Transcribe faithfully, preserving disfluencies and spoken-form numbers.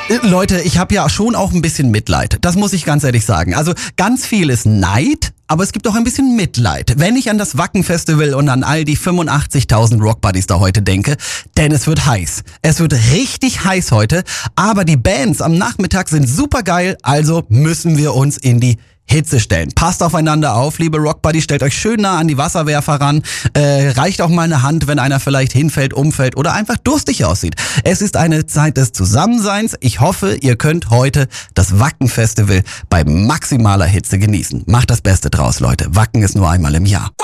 Leute, ich habe ja schon auch ein bisschen Mitleid. Das muss ich ganz ehrlich sagen. Also ganz viel ist Neid, aber es gibt auch ein bisschen Mitleid, wenn ich an das Wacken Festival und an all die fünfundachtzigtausend Rockbuddies da heute denke. Denn es wird heiß. Es wird richtig heiß heute. Aber die Bands am Nachmittag sind super geil, also müssen wir uns in die Hitze stellen. Passt aufeinander auf, liebe Rockbuddies, stellt euch schön nah an die Wasserwerfer ran. Äh, reicht auch mal eine Hand, wenn einer vielleicht hinfällt, umfällt oder einfach durstig aussieht. Es ist eine Zeit des Zusammenseins. Ich hoffe, ihr könnt heute das Wacken-Festival bei maximaler Hitze genießen. Macht das Beste draus, Leute. Wacken ist nur einmal im Jahr.